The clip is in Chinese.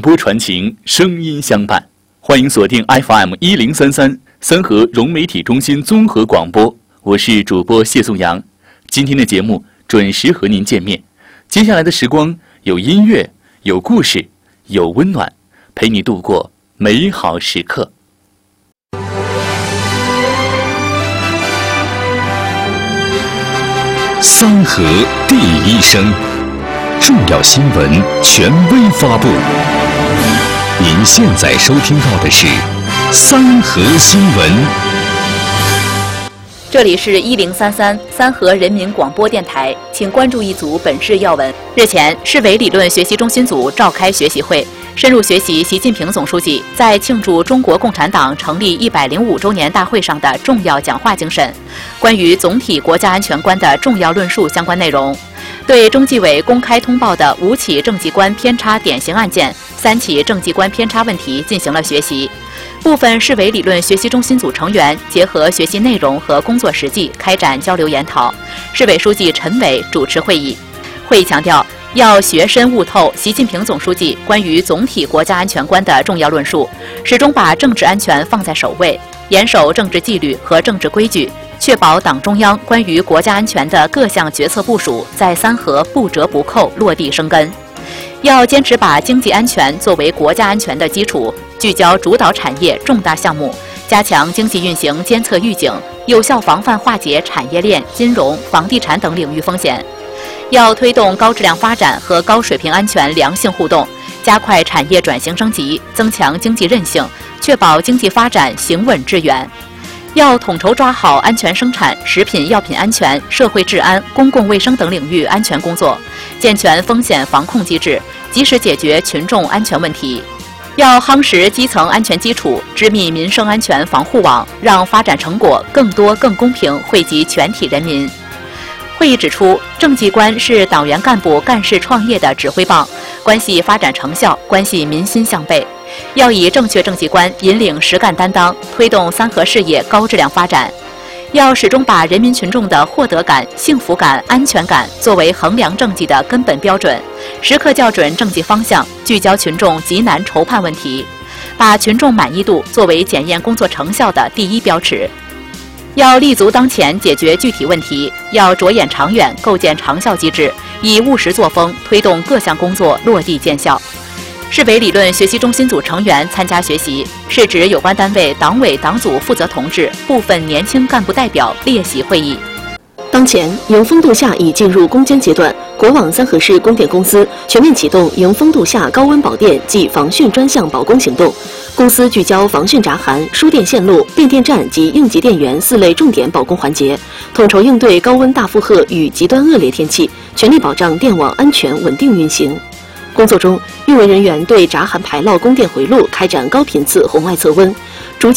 播传情，声音相伴。欢迎锁定 FM1033三河融媒体中心综合广播，我是主播谢颂阳。今天的节目准时和您见面。接下来的时光有音乐，有故事，有温暖，陪你度过美好时刻。 三河第一声，重要新闻权威发布。您现在收听到的是三河新闻。 这里是1033三河人民广播电台，请关注一组本市要闻。日前，市委理论学习中心组召开学习会，深入学习习近平总书记在庆祝中国共产党成立105周年大会上的重要讲话精神，关于总体国家安全观的重要论述相关内容，对中纪委公开通报的5起政绩观偏差典型案件、3起政绩观偏差问题进行了学习。部分市委理论学习中心组成员结合学习内容和工作实际开展交流研讨。市委书记陈伟主持会议。会议强调，要学深悟透习近平总书记关于总体国家安全观的重要论述，始终把政治安全放在首位，严守政治纪律和政治规矩，确保党中央关于国家安全的各项决策部署在三河不折不扣落地生根。要坚持把经济安全作为国家安全的基础，聚焦主导产业重大项目，加强经济运行监测预警，有效防范化解产业链、金融、房地产等领域风险。要推动高质量发展和高水平安全良性互动，加快产业转型升级，增强经济韧性，确保经济发展行稳致远。要统筹抓好安全生产、食品药品安全、社会治安、公共卫生等领域安全工作，健全风险防控机制，及时解决群众安全问题。要夯实基层安全基础，织密民生安全防护网，让发展成果更多更公平惠及全体人民。会议指出，政绩观是党员干部干事创业的指挥棒，关系发展成效，关系民心向背。要以正确政绩观引领实干担当，推动三河事业高质量发展。要始终把人民群众的获得感、幸福感、安全感作为衡量政绩的根本标准，时刻校准政绩方向，聚焦群众急难愁盼问题，把群众满意度作为检验工作成效的第一标尺。要立足当前解决具体问题，要着眼长远构建长效机制，以务实作风推动各项工作落地见效。市委理论学习中心组成员参加学习，是指有关单位党委党组负责同志、部分年轻干部代表列席会议。 当前，迎风度夏已进入攻坚阶段，国网三河市供电公司全面启动迎风度夏高温保电及防汛专项保供行动。公司聚焦防汛闸涵、输电线路、变电站及应急电源4类重点保供环节，统筹应对高温大负荷与极端恶劣天气，全力保障电网安全稳定运行。工作中，运维人员对闸涵排涝供电回路开展高频次红外测温，